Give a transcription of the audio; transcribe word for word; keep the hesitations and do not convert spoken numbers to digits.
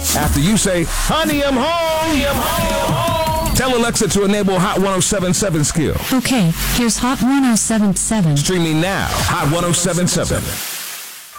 After you say, honey, I'm home. Honey, I'm home. Tell Alexa to enable Hot ten seventy-seven skill. Okay, here's Hot ten seventy-seven. Streaming now, Hot ten seventy-seven.